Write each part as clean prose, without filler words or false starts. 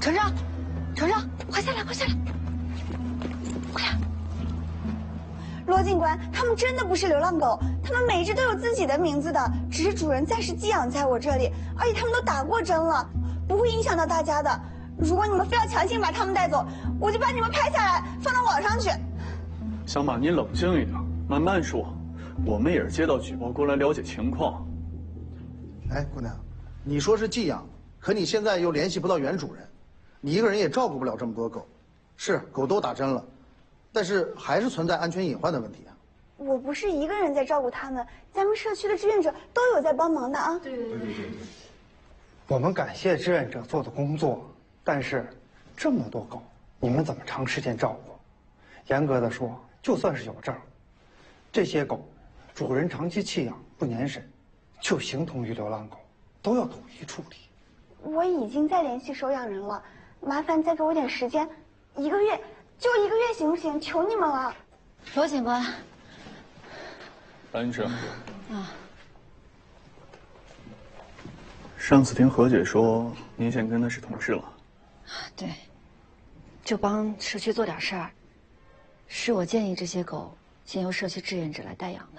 程程，程程，快下来，快下来！快点！ 罗警官，他们真的不是流浪狗，他们每一只都有自己的名字的，只是主人暂时寄养在我这里，而且他们都打过针了，不会影响到大家的。如果你们非要强行把他们带走，我就把你们拍下来放到网上去。 小马，你冷静一点，慢慢说。我们也是接到举报过来了解情况。 哎，姑娘，你说是寄养，可你现在又联系不到原主人，你一个人也照顾不了这么多狗。是，狗都打针了。但是还是存在安全隐患的问题啊！ 我不是一个人在照顾他们，咱们社区的志愿者都有在帮忙的啊！ 对。我们感谢志愿者做的工作，但是这么多狗，你们怎么长时间照顾？严格的说，就算是有证，这些狗主人长期弃养不年审，就形同于流浪狗，都要统一处理。 我已经在联系收养人了，麻烦再给我点时间，1个月。就1个月行不行？求你们了， 罗警官。 安置。上次听何姐说，您现在跟她是同事了。 对，就帮社区做点事儿。是我建议这些狗先由社区志愿者来代养的。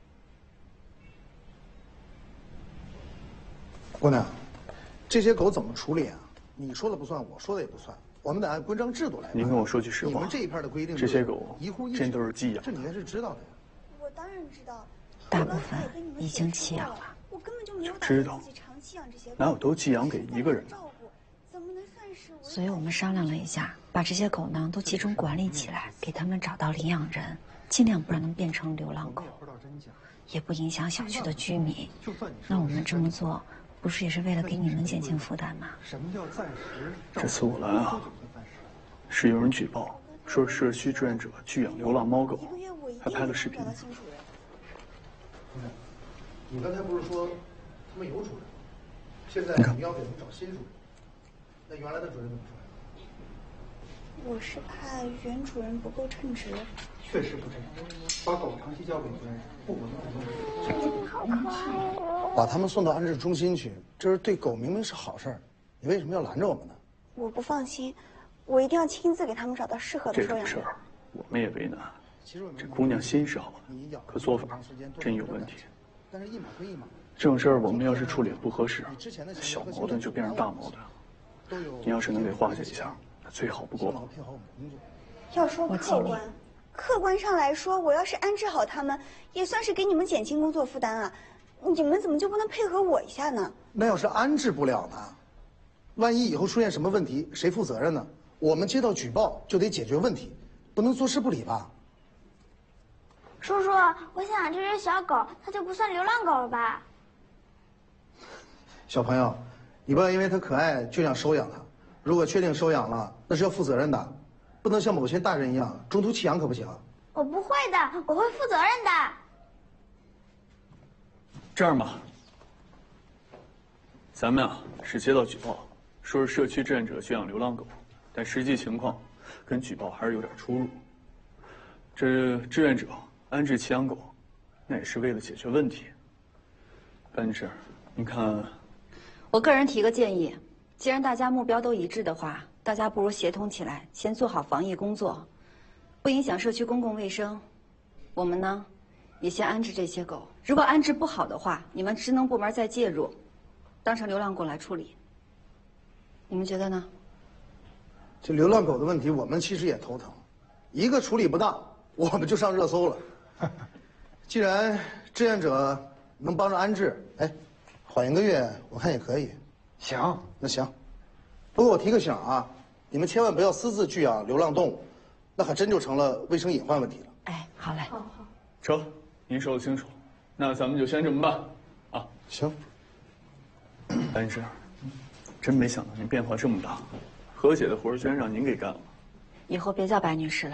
姑娘，这些狗怎么处理啊？你说的不算，我说的也不算。我们得按规章制度来。 您跟我说句实话， 你们这一片的规定， 这些狗真都是寄养， 这你应该是知道的呀。 我当然知道， 大部分已经弃养了。 我根本就没有知道，哪有都寄养给一个人的？ 所以我们商量了一下，把这些狗呢都集中管理起来，给他们找到领养人，尽量不让它们变成流浪狗，也不影响小区的居民。那我们这么做。不是也是为了给你们减轻负担吗？ 什么叫暂时？ 这次我来啊，是有人举报说社区志愿者拒养流浪猫狗，还拍了视频。 你刚才不是说他们有主人，现在你要给他们找新主人，那原来的主人怎么说？ 我是怕原主人不够称职。 确实不正常，把狗长期交给别人，不闻不好可爱哦！ 把他们送到安置中心去，这是对狗明明是好事儿，你为什么要拦着我们呢？ 我不放心，我一定要亲自给他们找到适合的收养人。 这种事儿我们也为难。这姑娘心是好的，可做法真有问题。 但是一码归一码。 这种事儿我们要是处理不合适，小矛盾就变成大矛盾。你要是能给化解一下，那最好不过了。 要说客观上来说，我要是安置好他们，也算是给你们减轻工作负担啊。你们怎么就不能配合我一下呢？ 那要是安置不了呢？万一以后出现什么问题，谁负责任呢？我们接到举报就得解决问题，不能坐视不理吧？ 叔叔，我想养这只小狗，它就不算流浪狗了吧？ 小朋友，你不要因为它可爱就想收养它。如果确定收养了，那是要负责任的，不能像某些大人一样中途弃养，可不行。 我不会的，我会负责任的。 这样吧，咱们是接到举报，说是社区志愿者圈养流浪狗，但实际情况跟举报还是有点出入。这志愿者安置弃养狗，那也是为了解决问题。班女士，你看， 我个人提个建议，既然大家目标都一致的话，大家不如协同起来，先做好防疫工作，不影响社区公共卫生。我们呢，也先安置这些狗。如果安置不好的话，你们职能部门再介入，当成流浪狗来处理。你们觉得呢？ 这流浪狗的问题，我们其实也头疼，一个处理不当，我们就上热搜了。既然志愿者能帮着安置，哎，缓1个月，我看也可以。 行， 那行。不过我提个醒啊，你们千万不要私自拒养流浪动物，那还真就成了卫生隐患问题了。 哎，好嘞。好。 成，您说的清楚，那咱们就先这么办，啊。 行。 班女士，真没想到您变化这么大，何姐的活儿居然让您给干了。 以后别叫白女士了。